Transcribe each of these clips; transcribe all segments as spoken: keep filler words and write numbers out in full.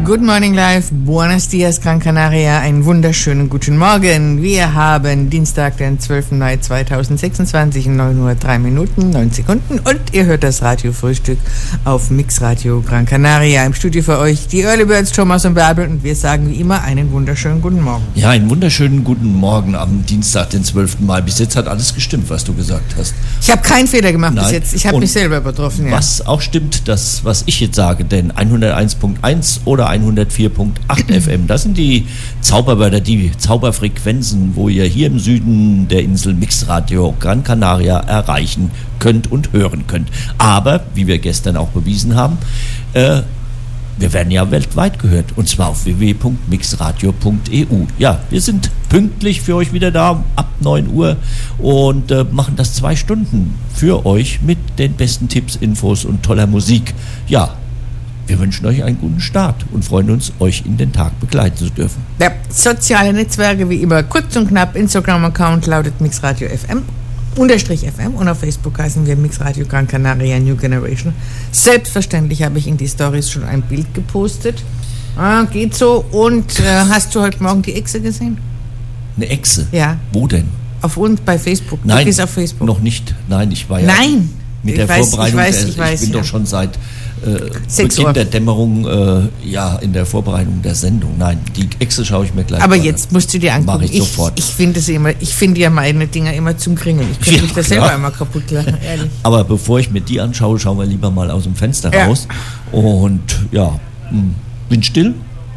Good Morning Live, Buenos Dias, Gran Canaria, einen wunderschönen guten Morgen. Wir haben Dienstag, den zwölften Mai zweitausendsechsundzwanzig, neun Uhr drei Minuten, neun Sekunden und ihr hört das Radiofrühstück auf Mix Radio Gran Canaria. Im Studio für euch die Early Birds, Thomas und Bärbel, und wir sagen wie immer einen wunderschönen guten Morgen. Ja, einen wunderschönen guten Morgen am Dienstag, den zwölften Mai. Bis jetzt hat alles gestimmt, was du gesagt hast. Ich habe keinen Fehler gemacht. Nein. Bis jetzt. Ich habe mich selber übertroffen. Ja. Was auch stimmt, das, was ich jetzt sage, denn hunderteins Punkt eins oder hundertvier Punkt acht F M, das sind die Zauberwörter, die Zauberfrequenzen, wo ihr hier im Süden der Insel Mix Radio Gran Canaria erreichen könnt und hören könnt. Aber, wie wir gestern auch bewiesen haben, äh, wir werden ja weltweit gehört, und zwar auf w w w Punkt mixradio Punkt e u. Ja, wir sind pünktlich für euch wieder da ab neun Uhr und äh, machen das zwei Stunden für euch mit den besten Tipps, Infos und toller Musik. Ja, wir wünschen euch einen guten Start und freuen uns, euch in den Tag begleiten zu dürfen. Ja, soziale Netzwerke wie immer, kurz und knapp. Instagram-Account lautet Mixradio F M, unterstrich F M, und auf Facebook heißen wir Mixradio Gran Canaria New Generation. Selbstverständlich habe ich in die Stories schon ein Bild gepostet. Ah, geht so. Und äh, hast du heute Morgen die Echse gesehen? Eine Echse? Ja. Wo denn? Auf uns bei Facebook. Nein, du bist auf Facebook. Noch nicht. Nein, ich war ja Nein. mit ich der weiß, Vorbereitung. Ich, weiß, der, ich, weiß, ich bin ja. doch schon seit äh, Sechs Beginn Uhr. der Dämmerung äh, ja, in der Vorbereitung der Sendung. Nein, die Echse schaue ich mir gleich Aber mal jetzt musst du dir angucken. Mache ich, ich sofort. Ich finde immer, ich finde ja meine Dinger immer zum Kringeln. Ich könnte Ja, mich da klar. selber immer kaputt lachen, ehrlich. Aber bevor ich mir die anschaue, schauen wir lieber mal aus dem Fenster Ja. raus. Und ja, mh, windstill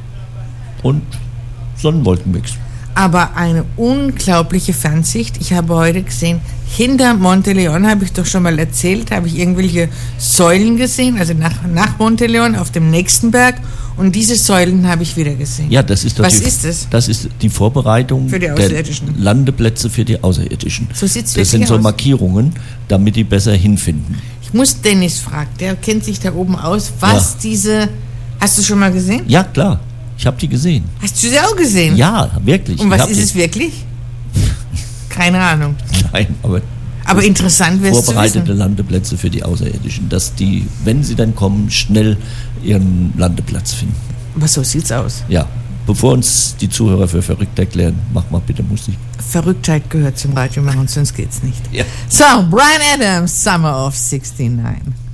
und Sonnenwolkenmix. Aber eine unglaubliche Fernsicht. Ich habe heute gesehen, hinter Monte Leon, habe ich doch schon mal erzählt, habe ich irgendwelche Säulen gesehen, also nach, nach Monte Leon auf dem nächsten Berg, und diese Säulen habe ich wieder gesehen. Ja, das ist doch Was die, ist das? Das ist die Vorbereitung Für die der Außerirdischen. Landeplätze für die Außerirdischen. So sieht's Das sind wirklich so aus. Markierungen, damit die besser hinfinden. Ich muss Dennis fragen, der kennt sich da oben aus, was Ja. diese... Hast du schon mal gesehen? Ja, klar. Ich habe die gesehen. Hast du sie auch gesehen? Ja, wirklich. Und Ich was hab ist die- es wirklich? Keine Ahnung. Nein, aber Aber interessant wäre es zu vorbereitete wissen. Landeplätze für die Außerirdischen, dass die, wenn sie dann kommen, schnell ihren Landeplatz finden. Aber so sieht's aus. Ja, bevor uns die Zuhörer für verrückt erklären, mach mal bitte Musik. Verrücktheit gehört zum Radio machen, sonst geht's nicht. Ja. So, Bryan Adams, Summer of sixty-nine.